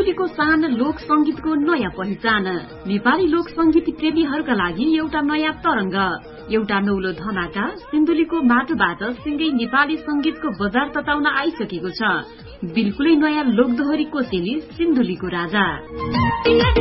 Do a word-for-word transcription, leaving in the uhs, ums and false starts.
सिन्धुलीको शान लोक संगीतको नयाँ पहिचान। नेपाली लोक संगीत प्रेमीहरूका लागि एउटा नयाँ तरंग, एउटा नौलो धमाका सिन्धुलीको माटोबाट सिंगै नेपाली संगीतको बजार तताउन आइसकेको छ। बिल्कुलै नयाँ लोकदोहोरी कोसेली सिन्धुलीको राजा।